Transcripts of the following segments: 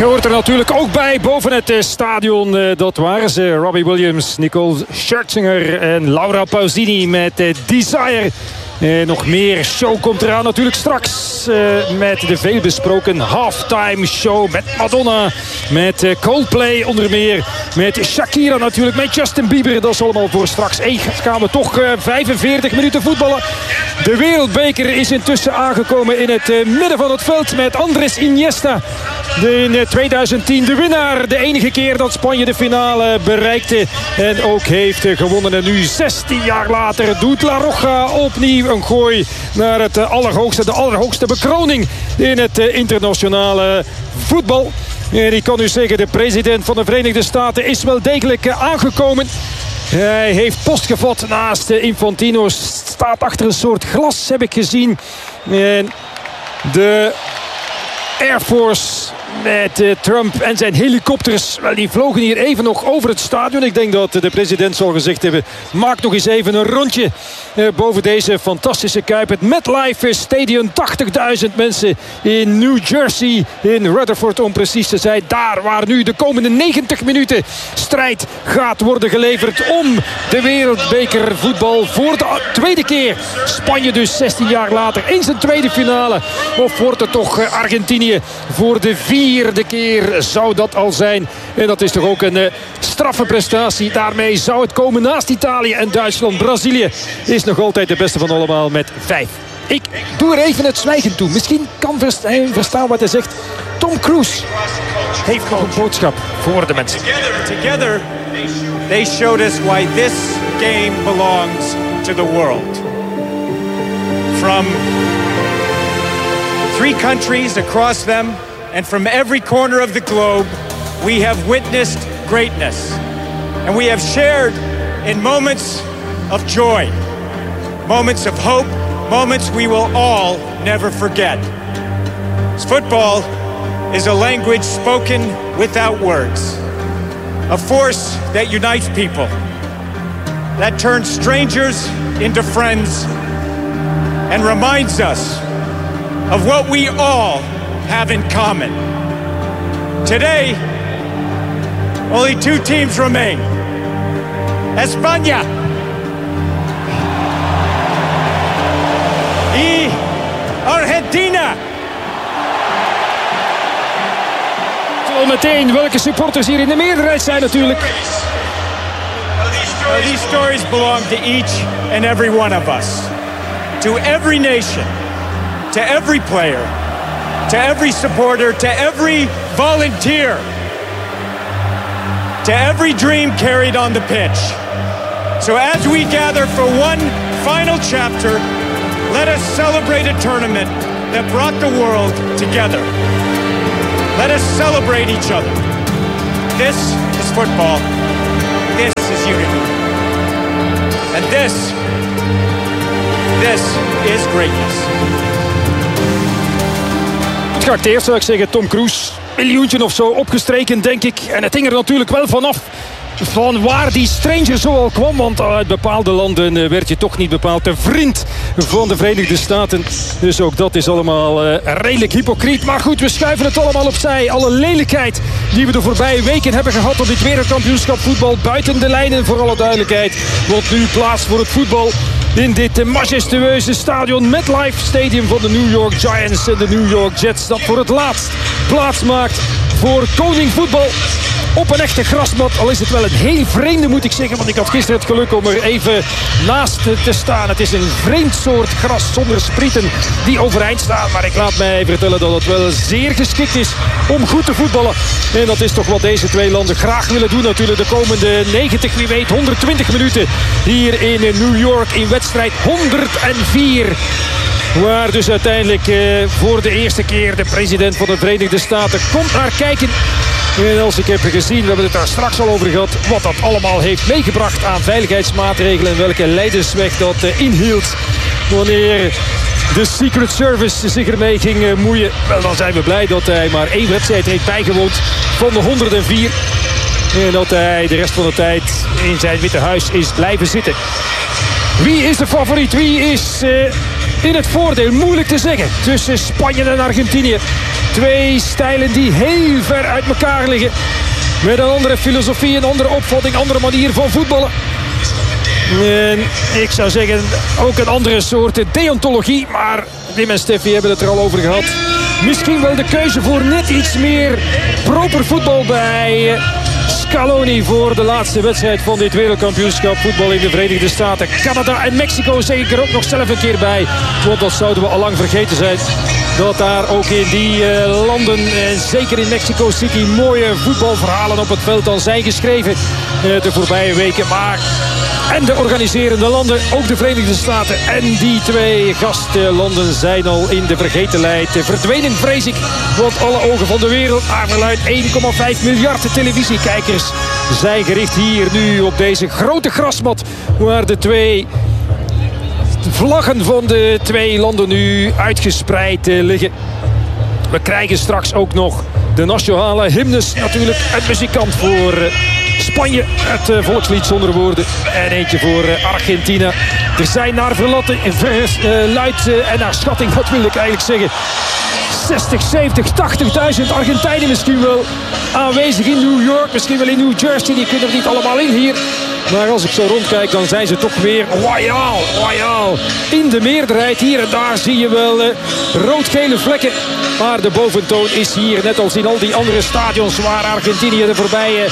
hoort er natuurlijk ook bij boven het stadion. Dat waren ze. Robbie Williams, Nicole Scherzinger en Laura Pausini met Desire. Nog meer show komt eraan natuurlijk straks. Met de veelbesproken halftime show. Met Madonna. Met Coldplay onder meer. Met Shakira natuurlijk. Met Justin Bieber. Dat is allemaal voor straks. Gaan we toch 45 minuten voetballen. De wereldbeker is intussen aangekomen in het midden van het veld. Met Andrés Iniesta. In 2010 de winnaar. De enige keer dat Spanje de finale bereikte. En ook heeft gewonnen. En nu 16 jaar later doet La Roja opnieuw een gooi naar het allerhoogste. De allerhoogste bekroning in het internationale voetbal. En ik kan u zeggen, de president van de Verenigde Staten is wel degelijk aangekomen. Hij heeft post gevat naast Infantino. Staat achter een soort glas, heb ik gezien. En de Air Force met Trump en zijn helikopters. Wel, die vlogen hier even nog over het stadion. Ik denk dat de president zal gezegd hebben: maak nog eens even een rondje boven deze fantastische Kuip. Het MetLife Stadium, 80.000 mensen in New Jersey, in Rutherford om precies te zijn. Daar waar nu de komende 90 minuten strijd gaat worden geleverd om de wereldbeker voetbal. Voor de tweede keer. Spanje dus 16 jaar later in zijn tweede finale. Of wordt het toch Argentinië voor de 4e keer zou dat al zijn. En dat is toch ook een straffe prestatie. Daarmee zou het komen naast Italië en Duitsland. Brazilië is nog altijd de beste van allemaal met 5. Ik doe er even het zwijgen toe. Misschien kan hij verstaan wat hij zegt. Tom Cruise heeft nog een boodschap voor de mensen. Together, they showed us why this game belongs to the world. From 3 countries across them, and from every corner of the globe, we have witnessed greatness. And we have shared in moments of joy, moments of hope, moments we will all never forget. Football is a language spoken without words. A force that unites people, that turns strangers into friends, and reminds us of what we all have in common. Today, only 2 teams remain. España y Argentina. Meteen welke supporters hier in de meerderheid zijn natuurlijk. These stories belong to each and every one of us. To every nation, to every player, to every supporter, to every volunteer, to every dream carried on the pitch. So as we gather for one final chapter, let us celebrate a tournament that brought the world together. Let us celebrate each other. This is football. This is unity. And this is greatness. Het gaat eerst, zou ik zeggen, Tom Cruise. Miljoentje of zo opgestreken, denk ik. En het hing er natuurlijk wel vanaf van waar die stranger zo al kwam. Want uit bepaalde landen werd je toch niet bepaald een vriend van de Verenigde Staten. Dus ook dat is allemaal redelijk hypocriet. Maar goed, we schuiven het allemaal opzij. Alle lelijkheid die we de voorbije weken hebben gehad op dit wereldkampioenschap voetbal. Buiten de lijnen, voor alle duidelijkheid. Want nu plaats voor het voetbal in dit majestueuze stadion MetLife Stadium van de New York Giants en de New York Jets. Dat voor het laatst plaats maakt voor koningvoetbal op een echte grasmat. Al is het wel een heel vreemde, moet ik zeggen. Want ik had gisteren het geluk om er even naast te staan. Het is een vreemd soort gras zonder sprieten die overeind staan. Maar ik laat mij vertellen dat het wel zeer geschikt is om goed te voetballen. En dat is toch wat deze 2 landen graag willen doen natuurlijk. De komende 90, wie weet 120 minuten hier in New York in wedstrijd 104. Waar dus uiteindelijk voor de eerste keer de president van de Verenigde Staten komt naar kijken. En als ik heb gezien, we hebben het daar straks al over gehad, wat dat allemaal heeft meegebracht aan veiligheidsmaatregelen en welke leidersweg dat inhield wanneer de Secret Service zich ermee ging moeien. Wel, dan zijn we blij dat hij maar 1 wedstrijd heeft bijgewoond van de 104. En dat hij de rest van de tijd in zijn Witte Huis is blijven zitten. Wie is de favoriet? Wie is in het voordeel? Moeilijk te zeggen tussen Spanje en Argentinië. Twee stijlen die heel ver uit elkaar liggen. Met een andere filosofie, een andere opvatting, een andere manier van voetballen. En ik zou zeggen, ook een andere soort deontologie. Maar Wim en Steffi hebben het er al over gehad. Misschien wel de keuze voor net iets meer proper voetbal bij Scaloni voor de laatste wedstrijd van dit wereldkampioenschap voetbal in de Verenigde Staten. Canada en Mexico zeg ik er ook nog zelf een keer bij. Want dat zouden we al lang vergeten zijn. Dat daar ook in die landen, zeker in Mexico City, mooie voetbalverhalen op het veld al zijn geschreven de voorbije weken. Maar en de organiserende landen, ook de Verenigde Staten en die twee gastlanden zijn al in de vergetenheid verdwenen, vrees ik. Want alle ogen van de wereld, naar verluidt 1,5 miljard televisiekijkers, zijn gericht hier nu op deze grote grasmat waar de twee vlaggen van de twee landen nu uitgespreid liggen. We krijgen straks ook nog de nationale hymnes natuurlijk. Een muzikant voor Spanje, het volkslied zonder woorden. En eentje voor Argentina. Er zijn naar verluid en naar schatting, wat wil ik eigenlijk zeggen, 60, 70, 80.000 Argentijnen misschien wel aanwezig in New York. Misschien wel in New Jersey. Die kunnen er niet allemaal in hier. Maar als ik zo rondkijk, dan zijn ze toch weer royaal. In de meerderheid hier en daar zie je wel rood-gele vlekken. Maar de boventoon is hier, net als in al die andere stadions waar Argentinië de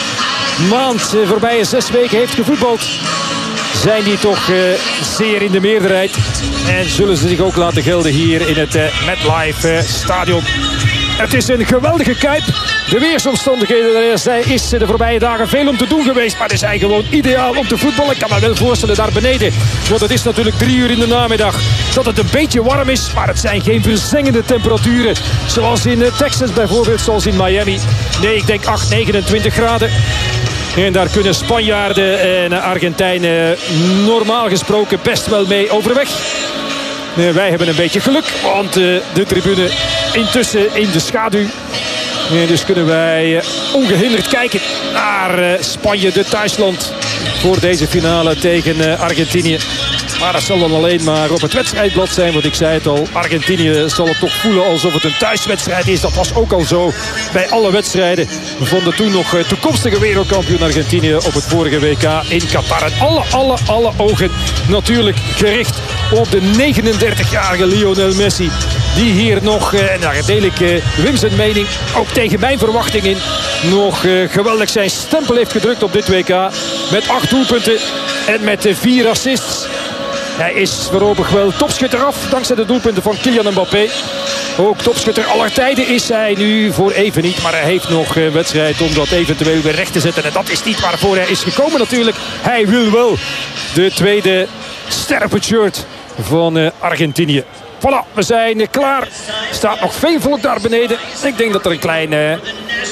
voorbije 6 weken heeft gevoetbald, zijn die toch zeer in de meerderheid. En zullen ze zich ook laten gelden hier in het MetLife stadion. Het is een geweldige Kuip. De weersomstandigheden, er is de voorbije dagen veel om te doen geweest. Maar het zijn gewoon ideaal om te voetballen. Ik kan me wel voorstellen daar beneden. Want het is natuurlijk 3 uur in de namiddag. Dat het een beetje warm is. Maar het zijn geen verzengende temperaturen. Zoals in Texas bijvoorbeeld. Zoals in Miami. Nee, ik denk 29 graden. En daar kunnen Spanjaarden en Argentijnen normaal gesproken best wel mee overweg. Wij hebben een beetje geluk. Want de tribune intussen in de schaduw. Dus kunnen wij ongehinderd kijken naar Spanje, de thuisland, voor deze finale tegen Argentinië. Maar dat zal dan alleen maar op het wedstrijdblad zijn. Want ik zei het al, Argentinië zal het toch voelen alsof het een thuiswedstrijd is. Dat was ook al zo bij alle wedstrijden van de toen nog toekomstige wereldkampioen Argentinië op het vorige WK in Qatar. En alle ogen natuurlijk gericht op de 39-jarige Lionel Messi. Die hier nog, en daar deel ik Wim zijn mening, ook tegen mijn verwachting in, nog geweldig zijn stempel heeft gedrukt op dit WK. Met 8 doelpunten en met 4 assists. Hij is voorlopig wel topschutter af, dankzij de doelpunten van Kylian Mbappé. Ook topschutter aller tijden is hij nu voor even niet. Maar hij heeft nog een wedstrijd om dat eventueel weer recht te zetten. En dat is niet waarvoor hij is gekomen natuurlijk. Hij wil wel de tweede ster op het shirt van Argentinië. Voilà, we zijn klaar. Er staat nog veel volk daar beneden. Ik denk dat er een klein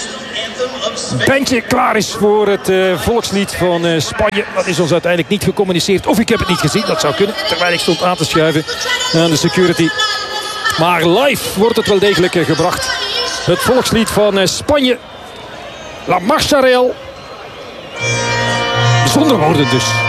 bandje klaar is voor het volkslied van Spanje. Dat is ons uiteindelijk niet gecommuniceerd. Of ik heb het niet gezien, dat zou kunnen. Terwijl ik stond aan te schuiven aan de security. Maar live wordt het wel degelijk gebracht. Het volkslied van Spanje. La Marcha Real. Zonder woorden dus.